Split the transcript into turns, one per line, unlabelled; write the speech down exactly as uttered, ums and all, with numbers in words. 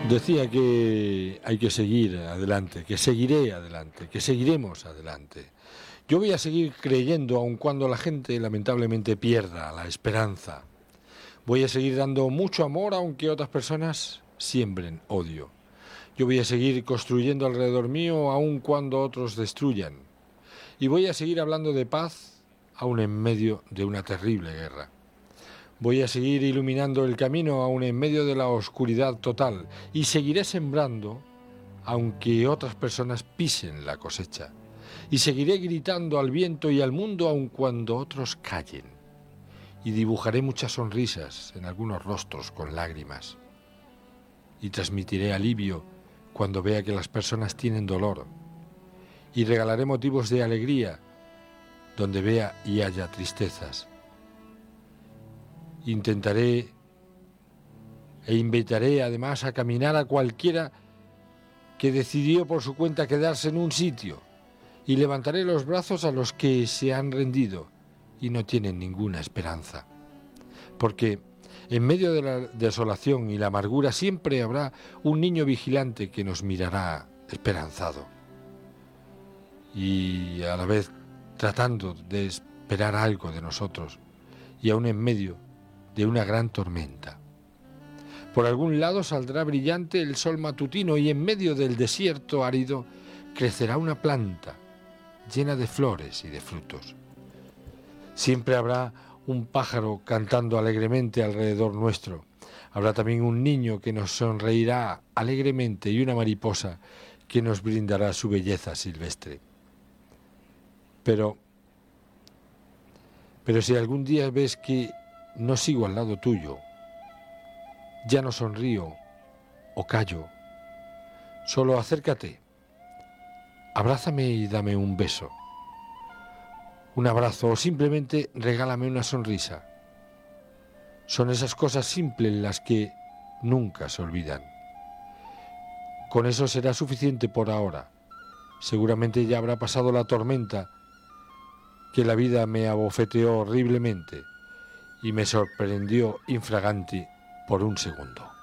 Decía que hay que seguir adelante, que seguiré adelante, que seguiremos adelante. Yo voy a seguir creyendo aun cuando la gente lamentablemente pierda la esperanza. Voy a seguir dando mucho amor aunque otras personas siembren odio. Yo voy a seguir construyendo alrededor mío aun cuando otros destruyan. Y voy a seguir hablando de paz aun en medio de una terrible guerra. Voy a seguir iluminando el camino aun en medio de la oscuridad total y seguiré sembrando aunque otras personas pisen la cosecha. Y seguiré gritando al viento y al mundo aun cuando otros callen. Y dibujaré muchas sonrisas en algunos rostros con lágrimas. Y transmitiré alivio cuando vea que las personas tienen dolor. Y regalaré motivos de alegría donde vea y haya tristezas. Intentaré e invitaré además a caminar a cualquiera que decidió por su cuenta quedarse en un sitio y levantaré los brazos a los que se han rendido y no tienen ninguna esperanza. Porque en medio de la desolación y la amargura siempre habrá un niño vigilante que nos mirará esperanzado y a la vez tratando de esperar algo de nosotros y aún en medio de una gran tormenta. Por algún lado saldrá brillante el sol matutino y en medio del desierto árido crecerá una planta llena de flores y de frutos. Siempre habrá un pájaro cantando alegremente alrededor nuestro. Habrá también un niño que nos sonreirá alegremente y una mariposa que nos brindará su belleza silvestre. Pero, pero si algún día ves que no sigo al lado tuyo, ya no sonrío o callo, solo acércate, abrázame y dame un beso, un abrazo o simplemente regálame una sonrisa. Son esas cosas simples las que nunca se olvidan. Con eso será suficiente por ahora. Seguramente ya habrá pasado la tormenta que la vida me abofeteó horriblemente y me sorprendió infraganti por un segundo.